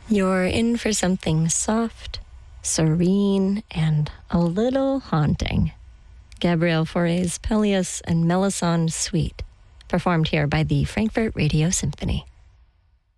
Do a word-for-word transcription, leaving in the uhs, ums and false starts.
You're in for something soft, serene, and a little haunting. Gabriel Fauré's Pelleas and Melisande Suite, performed here by the Frankfurt Radio Symphony.